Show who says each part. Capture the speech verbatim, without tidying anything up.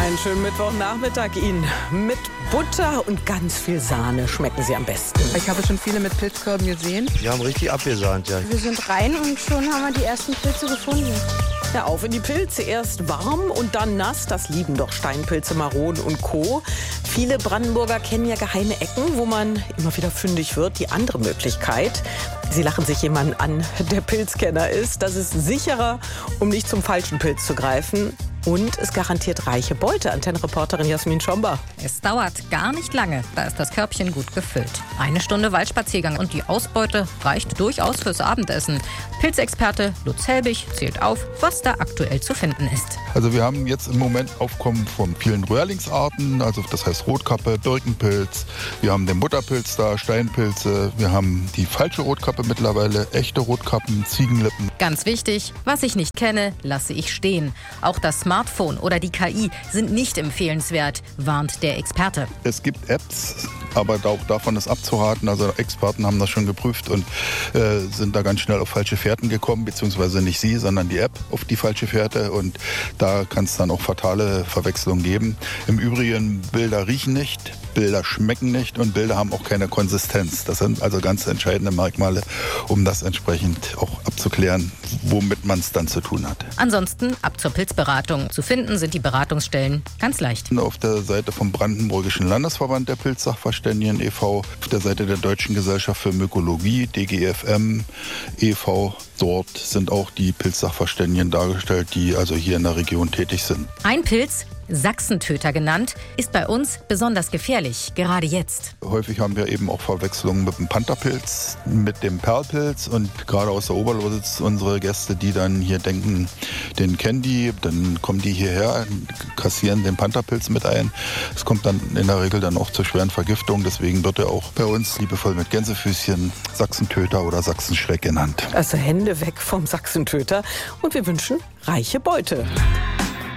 Speaker 1: Einen schönen Mittwochnachmittag Ihnen. Mit Butter und ganz viel Sahne schmecken sie am besten.
Speaker 2: Ich habe schon viele mit Pilzkörben gesehen.
Speaker 3: Die haben richtig abgesahnt, ja.
Speaker 4: Wir sind rein und schon haben wir die ersten Pilze gefunden.
Speaker 1: Ja, auf in die Pilze. Erst warm und dann nass. Das lieben doch Steinpilze, Maronen und Co. Viele Brandenburger kennen ja geheime Ecken, wo man immer wieder fündig wird. Die andere Möglichkeit, Sie lachen sich jemanden an, der Pilzkenner ist. Das ist sicherer, um nicht zum falschen Pilz zu greifen. Und es garantiert reiche Beute. Antennenreporterin Jasmin Schomba.
Speaker 5: Es dauert gar nicht lange, da ist das Körbchen gut gefüllt. Eine Stunde Waldspaziergang und die Ausbeute reicht durchaus fürs Abendessen. Pilzexperte Lutz Helbig zählt auf, was da aktuell zu finden ist.
Speaker 6: Also wir haben jetzt im Moment Aufkommen von vielen Röhrlingsarten, also das heißt Rotkappe, Birkenpilz, wir haben den Butterpilz da, Steinpilze, wir haben die falsche Rotkappe mittlerweile, echte Rotkappen, Ziegenlippen.
Speaker 5: Ganz wichtig, was ich nicht kenne, lasse ich stehen. Auch das Smartphone oder die K I sind nicht empfehlenswert, warnt der Experte.
Speaker 6: Es gibt Apps, aber auch davon ist abzuraten. Also Experten haben das schon geprüft und äh, sind da ganz schnell auf falsche Fährten gekommen, beziehungsweise nicht sie, sondern die App auf die falsche Fährte. Und da kann es dann auch fatale Verwechslungen geben. Im Übrigen, Bilder riechen nicht, Bilder schmecken nicht und Bilder haben auch keine Konsistenz. Das sind also ganz entscheidende Merkmale, um das entsprechend auch abzuklären, womit man es dann zu tun hat.
Speaker 5: Ansonsten ab zur Pilzberatung. Zu finden sind die Beratungsstellen ganz leicht.
Speaker 6: Auf der Seite vom Brandenburgischen Landesverband der Pilzsachverständigen e V, auf der Seite der Deutschen Gesellschaft für Mykologie, D G F M e V. Dort sind auch die Pilzsachverständigen dargestellt, die also hier in der Region tätig sind.
Speaker 5: Ein Pilz, Sachsentöter genannt, ist bei uns besonders gefährlich, gerade jetzt.
Speaker 6: Häufig haben wir eben auch Verwechslungen mit dem Pantherpilz, mit dem Perlpilz und gerade aus der Oberlausitz unsere Gäste, die dann hier denken, den kennen die, dann kommen die hierher, kassieren den Pantherpilz mit ein. Es kommt dann in der Regel dann auch zu schweren Vergiftungen, deswegen wird er auch bei uns liebevoll mit Gänsefüßchen Sachsentöter oder Sachsenschreck genannt.
Speaker 1: Also Hände weg vom Sachsentöter und wir wünschen reiche Beute.